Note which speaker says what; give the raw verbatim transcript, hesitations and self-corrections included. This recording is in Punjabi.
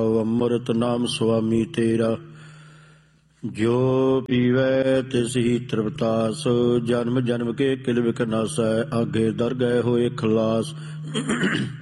Speaker 1: ਅੰਮ੍ਰਿਤ ਨਾਮ ਸੁਆਮੀ ਤੇਰਾ। ਜੋ ਪੀਵੈ ਤਿਸੀ ਤ੍ਰਿਪਤਾਸ, ਜਨਮ ਜਨਮ ਕੇ ਕਿਲ ਵਿਕ ਨਾਸੈ, ਆਗੇ ਦਰ ਗਏ ਹੋਏ ਖਲਾਸ।